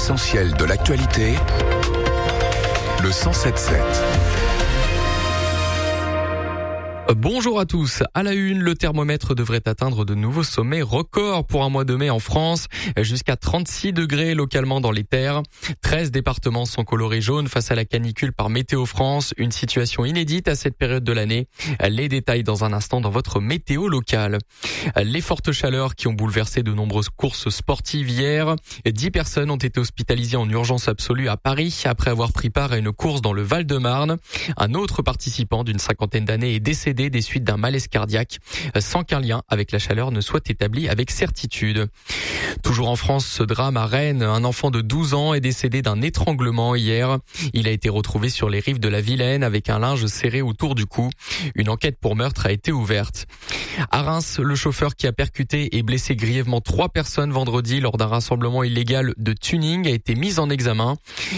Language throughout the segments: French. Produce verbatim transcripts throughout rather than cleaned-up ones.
L'essentiel de l'actualité, le cent sept sept. Bonjour à tous. À la une, le thermomètre devrait atteindre de nouveaux sommets records pour un mois de mai en France, jusqu'à trente-six degrés localement dans les terres. treize départements sont colorés jaunes face à la canicule par Météo France, une situation inédite à cette période de l'année. Les détails dans un instant dans votre météo locale. Les fortes chaleurs qui ont bouleversé de nombreuses courses sportives hier. dix personnes ont été hospitalisées en urgence absolue à Paris après avoir pris part à une course dans le Val-de-Marne. Un autre participant d'une cinquantaine d'années est décédé des suites d'un malaise cardiaque, sans qu'un lien avec la chaleur ne soit établi avec certitude. Toujours en France, ce drame à Rennes, un enfant de douze ans est décédé d'un étranglement hier. Il a été retrouvé sur les rives de la Vilaine avec un linge serré autour du cou. Une enquête pour meurtre a été ouverte. À Reims, le chauffeur qui a percuté et blessé grièvement trois personnes vendredi lors d'un rassemblement illégal de tuning a été mis en examen.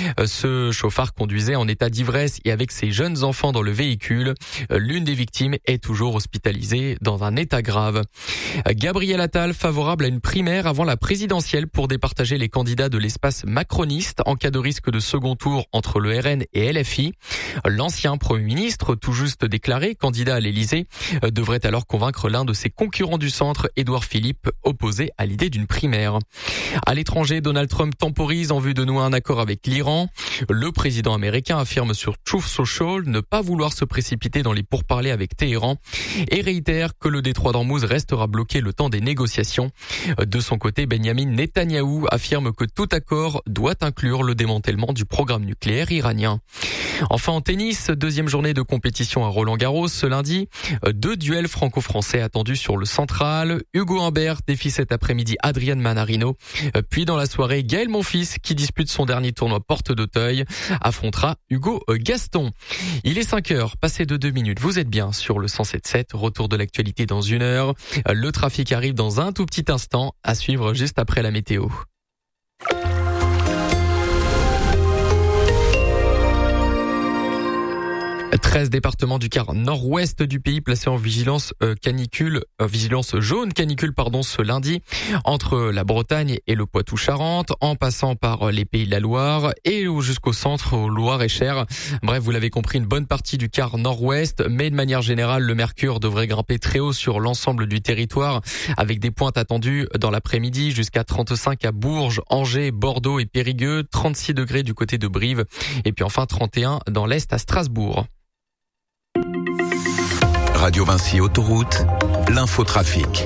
Ce chauffard conduisait en état d'ivresse et avec ses jeunes enfants dans le véhicule. L'une des victimes est toujours hospitalisée dans un état grave. Gabriel Attal favorable à une primaire avant la présidentielle pour départager les candidats de l'espace macroniste en cas de risque de second tour entre le R N et L F I. L'ancien Premier ministre, tout juste déclaré candidat à l'Élysée, devrait alors convaincre l'un de ses concurrents du centre, Édouard Philippe, opposé à l'idée d'une primaire. À l'étranger, Donald Trump temporise en vue de nouer un accord avec l'Iran. Le président américain affirme sur Truth Social ne pas vouloir se précipiter dans les pourparlers avec Téhéran et réitère que le détroit d'Ormuz restera bloqué le temps des négociations. De son côté, Benyamin Netanyahou affirme que tout accord doit inclure le démantèlement du programme nucléaire iranien. Enfin en tennis, deuxième journée de compétition à Roland-Garros ce lundi. Deux duels franco-français attendus sur le central. Hugo Humbert défie cet après-midi Adrian Manarino. Puis dans la soirée, Gaël Monfils, qui dispute son dernier tournoi porte d'Auteuil, affrontera Hugo Gaston. Il est cinq heures, passé de deux minutes. Vous êtes bien sur le cent sept sept. Retour de l'actualité dans une heure. Le trafic arrive dans un tout petit instant, à suivre juste après la météo. treize départements du quart nord-ouest du pays placés en vigilance euh, canicule, euh, vigilance jaune canicule pardon ce lundi, entre la Bretagne et le Poitou-Charentes, en passant par les Pays de la Loire et jusqu'au centre, au Loir-et-Cher. Bref, vous l'avez compris, une bonne partie du quart nord-ouest, mais de manière générale, le mercure devrait grimper très haut sur l'ensemble du territoire, avec des pointes attendues dans l'après-midi jusqu'à trente-cinq à Bourges, Angers, Bordeaux et Périgueux, trente-six degrés du côté de Brive, et puis enfin trente et un dans l'est à Strasbourg. Radio Vinci Autoroute, l'infotrafic.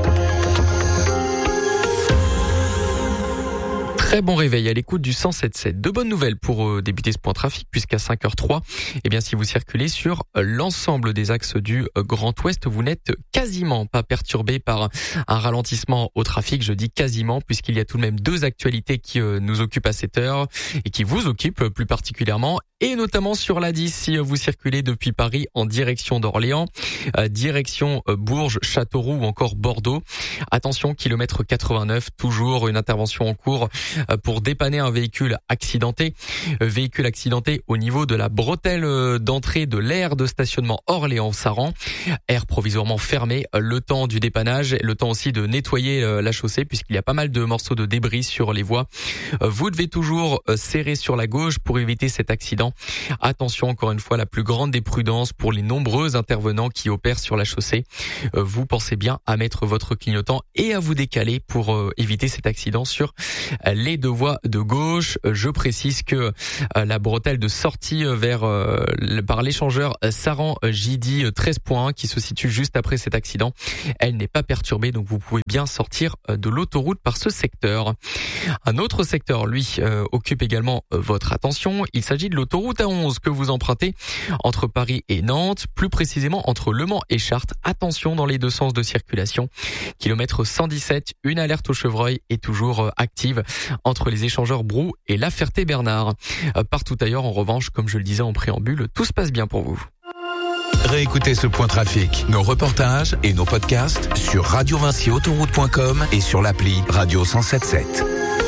Très bon réveil à l'écoute du cent sept sept. De bonnes nouvelles pour euh, débuter ce point trafic, puisqu'à cinq heures trois, eh bien, si vous circulez sur euh, l'ensemble des axes du euh, Grand Ouest, vous n'êtes quasiment pas perturbé par un ralentissement au trafic. Je dis quasiment, puisqu'il y a tout de même deux actualités qui euh, nous occupent à cette heure et qui vous occupent euh, plus particulièrement, et notamment sur l'A dix si euh, vous circulez depuis Paris en direction d'Orléans, euh, direction euh, Bourges, Châteauroux ou encore Bordeaux. Attention, kilomètre quatre-vingt-neuf, toujours une intervention en cours pour dépanner un véhicule accidenté. Véhicule accidenté au niveau de la bretelle d'entrée de l'aire de stationnement Orléans-Saran. Aire provisoirement fermée, le temps du dépannage, le temps aussi de nettoyer la chaussée puisqu'il y a pas mal de morceaux de débris sur les voies. Vous devez toujours serrer sur la gauche pour éviter cet accident. Attention, encore une fois, la plus grande des prudences pour les nombreux intervenants qui opèrent sur la chaussée. Vous pensez bien à mettre votre clignotant et à vous décaler pour éviter cet accident sur les deux voies de gauche. Je précise que la bretelle de sortie vers par l'échangeur Saran J D treize point un qui se situe juste après cet accident, elle n'est pas perturbée, donc vous pouvez bien sortir de l'autoroute par ce secteur. Un autre secteur, lui, euh, occupe également votre attention. Il s'agit de l'autoroute A onze que vous empruntez entre Paris et Nantes, plus précisément entre Le Mans et Chartres. Attention dans les deux sens de circulation. Kilomètre cent dix-sept, une alerte au chevreuil est toujours active entre les échangeurs Brou et La Ferté-Bernard. Partout ailleurs, en revanche, comme je le disais en préambule, tout se passe bien pour vous. Réécoutez ce point trafic, nos reportages et nos podcasts sur radio vinci autoroute point com et sur l'appli Radio cent soixante-dix-sept.